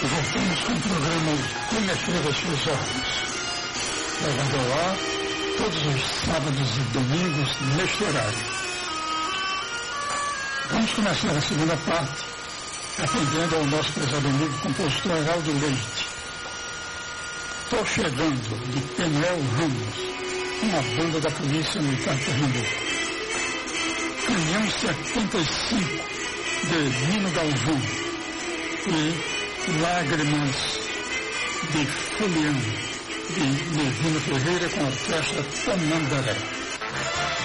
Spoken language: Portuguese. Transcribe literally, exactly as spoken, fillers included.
Voltamos com o programa Cunha Freire Suas Ordens, levando ao ar todos os sábados e domingos neste horário. Vamos começar a segunda parte, atendendo ao nosso prezado amigo compositor Heraldo Leite. Tô Chegando, de Penuel Ramos, uma banda da Polícia Militar de Pernambuco. Canhão setenta e cinco, de Nino Galvão, e Lágrimas de Folião, de Nevino Ferreira, com a orquestra Tamandaré.